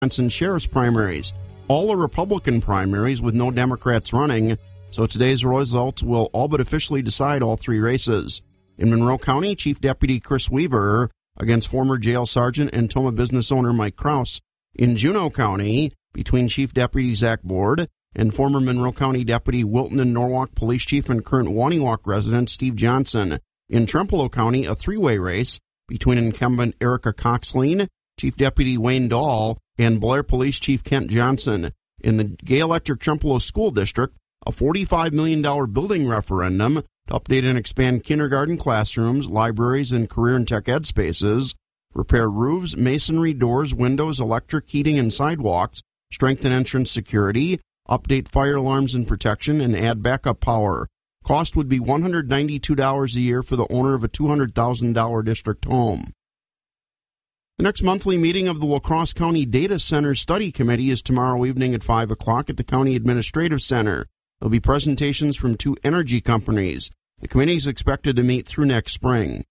Wisconsin sheriff's primaries. All are Republican primaries with no Democrats running, so today's results will all but officially decide all three races. In Monroe County, Chief Deputy Chris Weaver against former jail sergeant and Toma business owner Mike Kraus. In Juneau County, between Chief Deputy Zach Board and former Monroe County Deputy Wilton and Norwalk Police Chief and current Waniwak resident Steve Johnson. In Trempealeau County, a three-way race between incumbent Erica Coxleen, Chief Deputy Wayne Dahl, and Blair Police Chief Kent Johnson. In the Gay Electric Trempealeau School District, a $45 million building referendum to update and expand kindergarten classrooms, libraries, and career and tech ed spaces, repair roofs, masonry, doors, windows, electric, heating, and sidewalks, strengthen entrance security, update fire alarms and protection, and add backup power. Cost would be $192 a year for the owner of a $200,000 district home. The next monthly meeting of the La Crosse County Data Center Study Committee is tomorrow evening at 5 o'clock at the County Administrative Center. There will be presentations from two energy companies. The committee is expected to meet through next spring.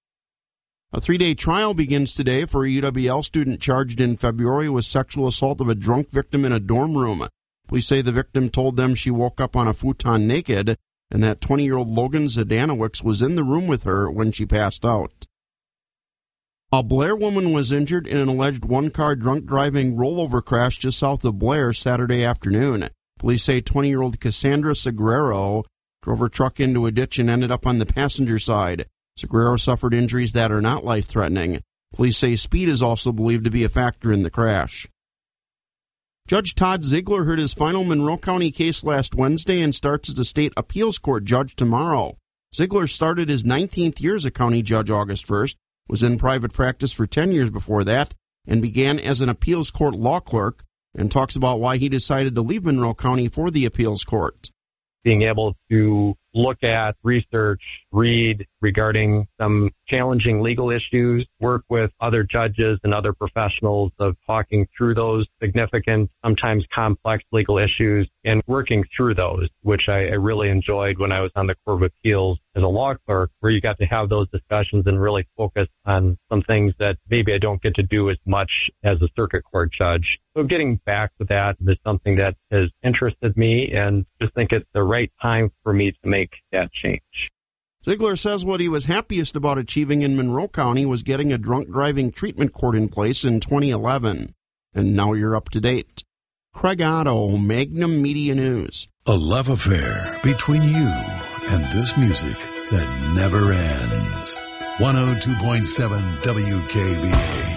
A 3-day trial begins today for a UWL student charged in February with sexual assault of a drunk victim in a dorm room. Police say the victim told them she woke up on a futon naked and that 20-year-old Logan Zdanowicz was in the room with her when she passed out. A Blair woman was injured in an alleged one-car drunk driving rollover crash just south of Blair Saturday afternoon. Police say 20-year-old Cassandra Sagrero drove her truck into a ditch and ended up on the passenger side. Sagrero suffered injuries that are not life-threatening. Police say speed is also believed to be a factor in the crash. Judge Todd Ziegler heard his final Monroe County case last Wednesday and starts as a state appeals court judge tomorrow. Ziegler started his 19th year as a county judge August 1st, was in private practice for 10 years before that, and began as an appeals court law clerk, and talks about why he decided to leave Monroe County for the appeals court. Being able to look at, research, read regarding some challenging legal issues, work with other judges and other professionals of talking through those significant, sometimes complex legal issues and working through those, which I really enjoyed when I was on the Court of Appeals as a law clerk, where you got to have those discussions and really focus on some things that maybe I don't get to do as much as a circuit court judge. So getting back to that is something that has interested me, and just think it's the right time for me to make that change. Ziegler says what he was happiest about achieving in Monroe County was getting a drunk driving treatment court in place in 2011. And now you're up to date. Craig Otto, Magnum Media News. A love affair between you and this music that never ends. 102.7 WKBA.